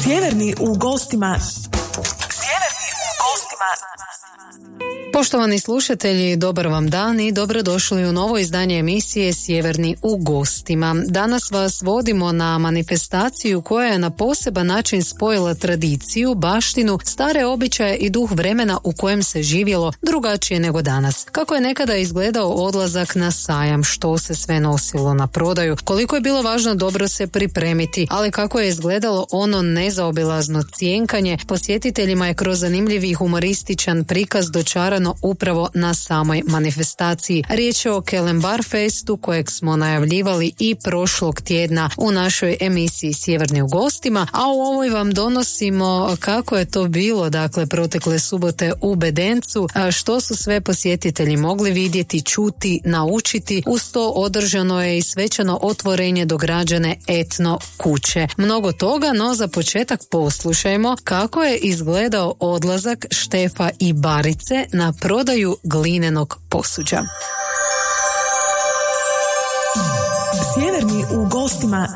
Sjeverni u gostima. Poštovani slušatelji, dobar vam dan i dobrodošli u novo izdanje emisije Sjeverni u gostima. Danas vas vodimo na manifestaciju koja je na poseban način spojila tradiciju, baštinu, stare običaje i duh vremena u kojem se živjelo drugačije nego danas. Kako je nekada izgledao odlazak na sajam, što se sve nosilo na prodaju, koliko je bilo važno dobro se pripremiti, ali kako je izgledalo ono nezaobilazno cjenkanje, posjetiteljima je kroz zanimljiv i humorističan prikaz dočarano upravo na samoj manifestaciji. Riječ je o Kelembar Festu kojeg smo najavljivali i prošlog tjedna u našoj emisiji Sjeverni u gostima, a u ovoj vam donosimo kako je to bilo, dakle, protekle subote u Bedencu, što su sve posjetitelji mogli vidjeti, čuti, naučiti. Uz to održano je i svečano otvorenje dograđene etno kuće. Mnogo toga, no za početak poslušajmo kako je izgledao odlazak Štefa i Barice na prodaju glinenog posuđa. Sjeverni u gostima.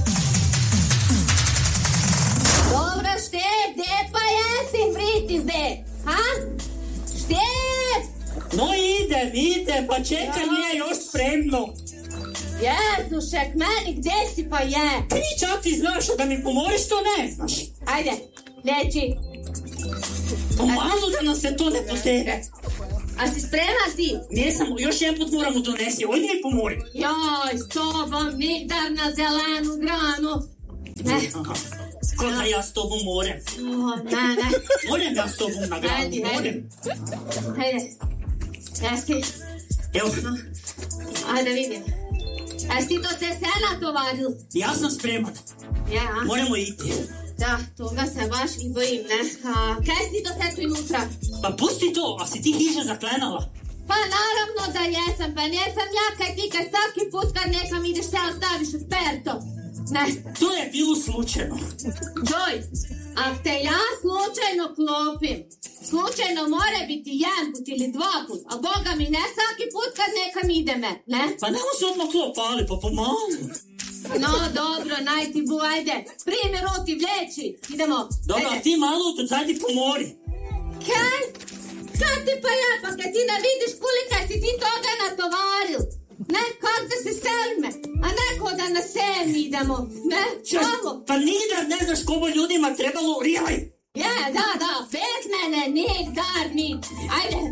Dobro, Štef, gdje pa jesi, fritizde? Ha? Štef! No ide, pa čekaj, nije još spremno. Jezušek, meni, gdje si pa je? Ti čak ti znaš, da mi pomoriš, to ne znaš. Ajde, reći. Pomalo da nam se to ne potere. A si spremna ti? Nisam, još jedan put moram mu donesi, ovdje mi pomori. Joj, s tobom nigdar na zelenu granu. Ne. Ko da ja s tobom morem? Ne. Morem ja s tobom na granu, morem. Ajde. Jesi? Evo. Ajde vidim. Jesi ti to se natovaril? Ja sam spreman. Ja. Moramo iti. Da, toga se baš i bojim, ne? Kaj si ti to sve tu unutra? Pa pusti to, a si ti hiže zaklenala? Pa naravno da jesam, pa nisam ja kaj ti kaj svaki put kad nekam ideš se ostaviš odperto. Ne. To je bilo slučajno. Joj, ako te ja slučajno klopim, slučajno mora biti jedan put ili dva put, a Boga mi ne svaki put kad nekam ideme, ne? Pa nemo se odmah klopali, pa pomalo. No, dobro, naj ti bu, ajde. Primi roti, vleči. Idemo. Dobro, ajde. Ti malo tu zadi pomori. Kaj? Kad ti pa ja, pa kad ti da vidiš kolika si ti toga natovaril. Ne, kak da se selime. A neko da na sem idemo. Ne, malo. Pa nigdar ne znaš komu ljudima trebalo rijaj. Je, da, bez mene nigdar ni. Ajde.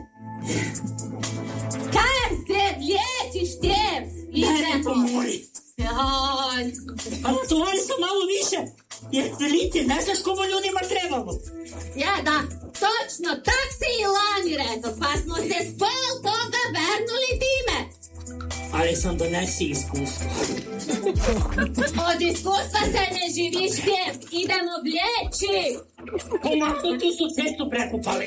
Kaj se vlečiš te? Ne, pomori. Joj. A natovari sam malo više. Jer ti ne znaš komu ljudima trebalo. Ja, da, točno, tak si i lani rekao, pa smo se s pol toga vernuli time. Ali sam donesi iskustvo. Od iskustva se ne živiš gdje, idemo vlječi. Pomako, tu su cestu prekupali.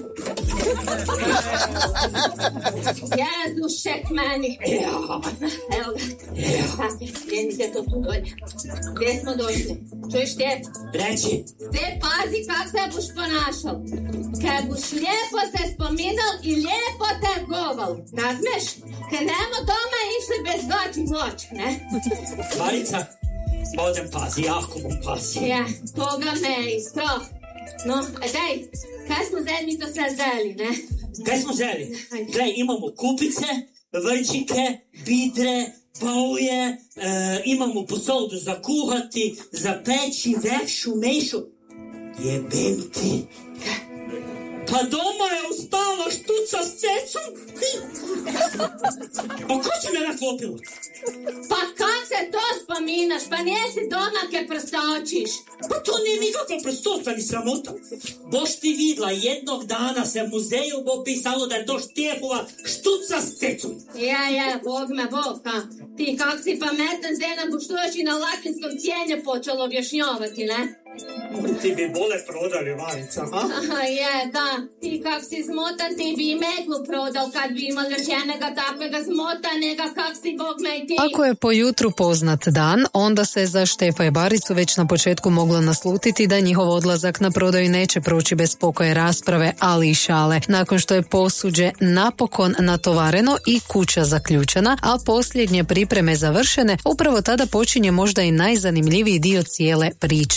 Jezušek meni. Evo ga. Vidite to tu dolje. Gdje smo došli? Čuješ te? Reći. Te pazi kak se buš ponašal. Kad buš lijepo se spominal i lijepo te goval. Razmeš? Kad nemo doma išli bez gači moć, ne? Barica, odem pazi, jako bom pazi. Ja, toga me isto. No, daj, kaj smo mi to sve zeli, ne? Kaj smo zeli? Gledaj, imamo kupice, vrčike, bidre, pauje, imamo posoldu za kuhati, za peći, vekšu, mešu. Jebem ti. Pa doma je ostala štuca s cecom. Pa ko će me naklopilo? Pa kak se to spominaš? Pa nisi doma ke prstočiš. Pa to nije nikakva prstota ni sramota. Boš ti vidla, jednog dana se muzeju opisalo da je to Štefova štuca s cecom. Ja, Bog me Bog, ha. Ti kak si pametan, zdaj nam boš to još i na latinskom cijenje počelo objašnjavati, ne? Ti bi bole prodali, Varica, ha? Aha, je, da. Ti kak si zmotan, ti bi i meglu prodal kad bi imali još jednoga takvega zmotanega, kak si Bog me i ti. Ako je po jutru poznat dan, onda se za Štefa i Baricu već na početku moglo naslutiti da njihov odlazak na prodaju neće proći bez pokoje rasprave, ali i šale. Nakon što je posuđe napokon natovareno i kuća zaključana, a posljednje pripreme završene, upravo tada počinje možda i najzanimljiviji dio cijele priče.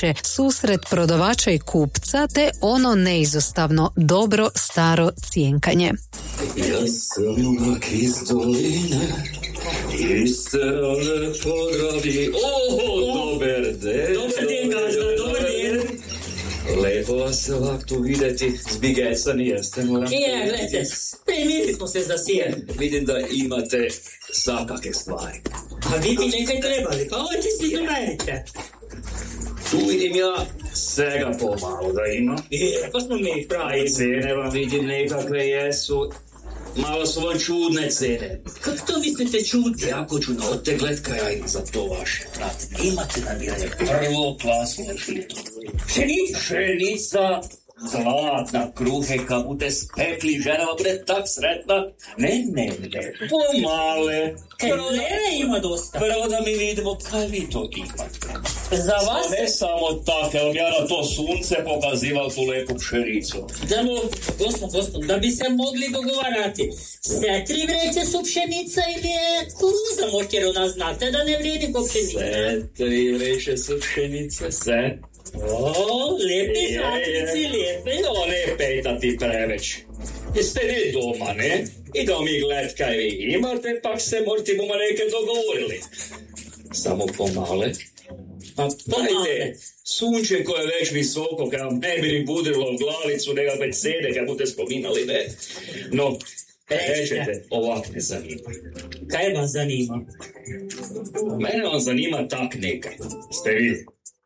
susret prodavača i kupca te ono neizostavno dobro staro cjenkanje. Ja sam junak iz doline, iz strane Podravlji. Dobar den. Dobar den, gazda, dobar den. Lepo vas se ovak tu vidjeti, zbigecani jeste, moram. Gledajte, spremili smo se za sjever. Vidim da imate svakake stvari. A vidi nekaj trebali, pa ovdje si izumerite. Tu vidim ja svega pomalo da ima. Pa smo mi pravi. Cene vam vidim nekakve jesu. Malo su vam čudne cene. Kako to mislite čudne? Jako čudno, odte gledka ja imam za to vaše. Imate nabiranje prvo klasno žito. Pšenica, zlatna kruheka, bude spekli, žena bude tak sretna. Ne, pomale. Kroleve ima dosta. Prvo da mi vidimo kaj vi to imate. Za vas? Ne samo tako, jer ja na to sunce pokazival tu lepu pšenicu. Gospod, da bi se mogli dogovarati. Sve 3 vreće su pšenica ili je kuruza, mokjer ona znate da ne vrijedi ko pšenica. Sve 3 vreće su pšenice, sve. Lijepi zlatnici, lijepi. Ne pejtati preveć. Jeste ne doma, ne? Idemo mi gledat kaj vi imate, pak se morate buma neke dogovorili. Samo pomale. Pa dajte, sunče koje je već visoko, kad vam ne bi ni budilo u glavicu, nekakve cene, kad budete spominali, ne? No, rećete, ovak me zanima. Kaj vas zanima? Mene vam zanima tak nekaj. Ste vi?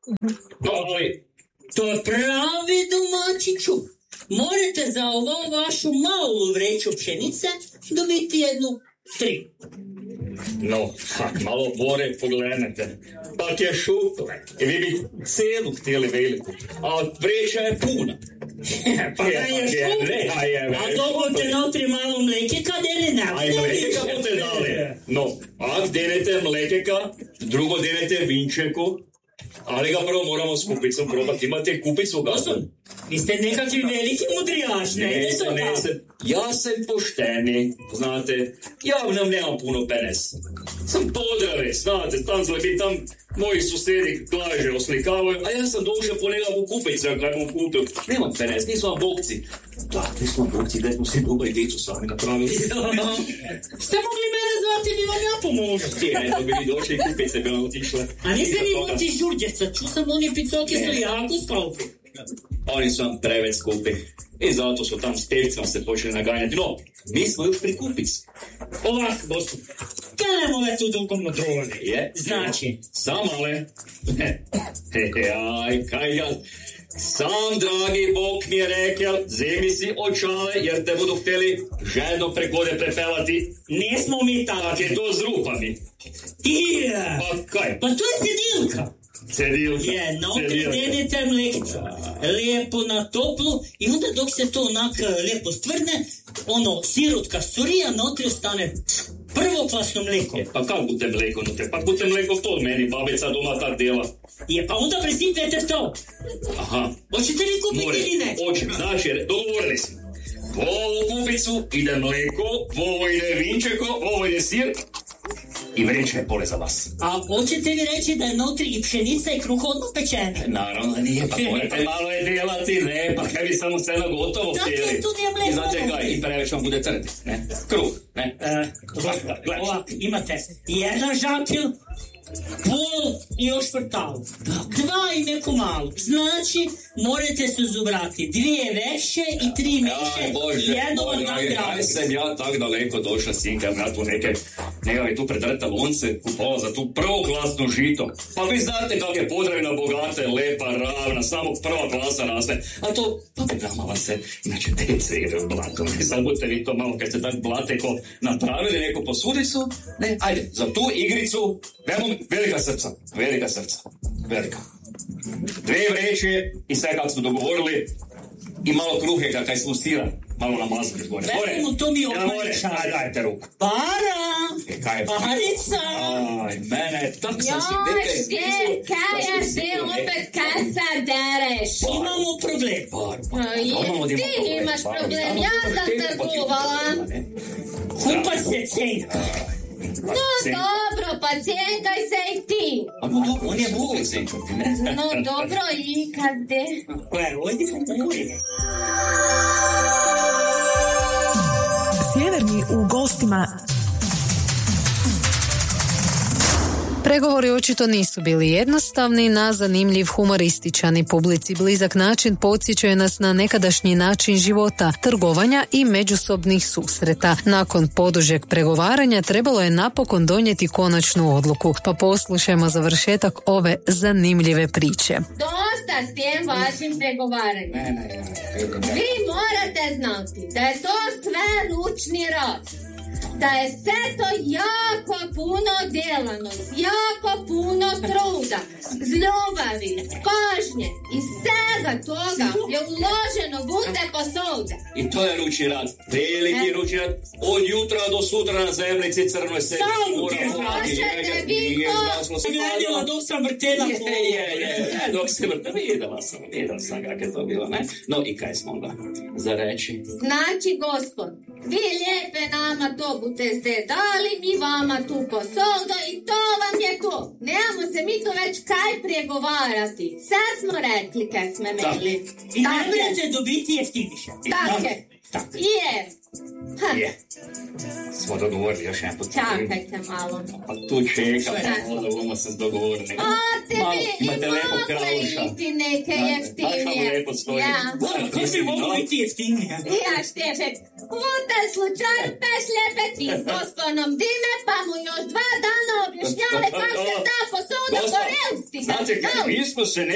To je pravi domaćiću. Morate za ovu vašu malu vreću pšenice dobiti 3. No, tak malo bore pogledajte. Tak je šuto. I vi bi cijelu htjeli veliku. A vreća je puna. Pa da je šuto. A to budete notri malo mlekeka, deli ne? A i mlekeka budete dali. No, ak denete mlekeka, drugo denete vinčeku, ali ga prvo moramo s kupicom probati. Imate kupicu gasom? Vi ste nekakvi veliki mudrijaš, ne? Ja sam pošteni, znate. Ja nemam puno penes. Sam Podravec, znate, tam moji susedi glaže oslikavaju, a ja sam došao po nekakvu kupicu, kad mu kupio. Nemam penes, nismo vam bokci. Da, nismo vam bokci, gdje smo si duba i dicu sami napravili. Ste mogli mene zvati, bi vam ja pomožu. Ne, bi vi došli i kupice bi vam otišle. A niste vi moći žurđeca, ču sam oni picoki su jako skupi. Oni su vam preveć skupi. I zato su tam s pevcima se počeli naganjati. No, mi smo još pri kupici. Ovako, gospod, kada ove tu dugovno drone? Znači? Samale. Aj, kaj ja... Sam, dragi Bog mi je rekel, zemi si očale, jer te budu htjeli žedno prekode prepevati. Nismo mi tako. Tak je to z rupami. Pa kaj? Pa to je sedilka. Sedilka. Notri denite mlekicu. Lijepo na toplu i onda dok se to onak lijepo stvrdne, sirutka surija, notri ostane prvoklasno mleko. Pa kak bude mleko nutre? Pa bude mleko to meni, babica doma tak dela. Pa onda presipljete to. Aha. Hoćete li kupiti ili ne? Hoćem, znači, dogovorili smo. Po ovu kupicu ide mleko, po ovo ide vinčeko, ovo ide sir i vreća je pole za vas. A hoćete li reći da je notri i pšenica i kruh odmah pečene? Naravno da nije, pa morate malo je delati, ne, pa kaj bi samo celo gotovo htjeli. Dakle, tu nije mleko. I znate kaj, i preveć vam bude trdi, ne? Kruh, ne? Ovako, imate jedan žakil, pol i još vrtalu. 2 i neku malu. Znači, morate se zubrati 2 veše i 3 meše i jedno od nagrade. Aj sam ja tak daleko došla, sinka, ja tu neke tu predrta lonce kupovala za tu prvoklasnu žito. Pa vi znate kak je Podravina bogata, lepa, ravna, samo prva klasa raste. A to, pa pregramala se, inače te cvire u blatom. I sad budete vi to malo, kad ste tak blateko napravili neku posudicu, ne, ajde, za tu igricu, velika srca. Velika. 2 vreće i sve kako smo dogovorili i malo kruhe kaj smo sira, malo namazali gore. Vremo, to mi odmoriša. Dajte ruku. Para! Parica! Aj, mene, tak sam si... Kaj ti opet kasar dereš? Imamo problem. Ti imaš problem, ja sam trgovala. Kupac se cena. No dobro, pa cjenkaj se i ti. A no dobro, on je voli senkati, ne? No dobro, i kad de. Koja ovdje je? Sjeverni u gostima. Pregovori očito nisu bili jednostavni, na zanimljiv, humorističan i publici blizak način podsjećaju nas na nekadašnji način života, trgovanja i međusobnih susreta. Nakon podužeg pregovaranja trebalo je napokon donijeti konačnu odluku, pa poslušajmo završetak ove zanimljive priče. Dosta s tim vašim pregovaranjem. Vi morate znati da je to sve ručni rad. Da je sve to jako puno djelonost, jako puno truda, z ljubavi, z pažnje i svega toga je uloženo bude posovde. I to je ručni rad, veliki ručni rad, od jutra do sutra na zemljici crnoj se Možete vi to... Gledala dok sam vrtela dok se vrtela, vidjela sam kako je to bilo, ne? No i kaj smo onda za reći? Znači, gospod, vi lijepe nama to budete dali, mi vama tu posovdo i to vam je to. Nemamo se mi tu već kaj pregovarati. Sad smo rekli kaj smo imeli. I ne možete dobiti jeftiniše. Tako je. Je. Smo dogovorili još jedan put. Čakajte malo. Pa tu čekam, ovo se dogovorili. A tebi i imate lepo mogli krauša. iti neke jeftinije. Baš vam lepo stoji. Kako bi moglo biti jeftinije? Ja Štefek, puta slučaj peš lijepe ti s gospodom Dime, pa mu još 2 dana objašnjale kako se da posovda korelsti. Znate, mi smo se